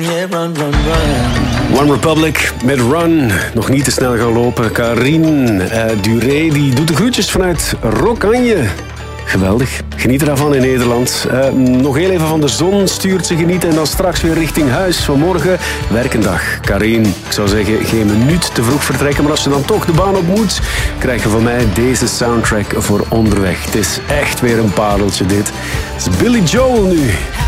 One Republic met Run. Nog niet te snel gaan lopen. Karine Duré die doet de groetjes vanuit Rokkanje. Geweldig. Geniet ervan in Nederland. Nog heel even van de zon stuurt ze genieten en dan straks weer richting huis. Vanmorgen werkendag. Karine, ik zou zeggen geen minuut te vroeg vertrekken, maar als je dan toch de baan op moet, krijg je van mij deze soundtrack voor onderweg. Het is echt weer een pareltje dit. Het is Billy Joel nu.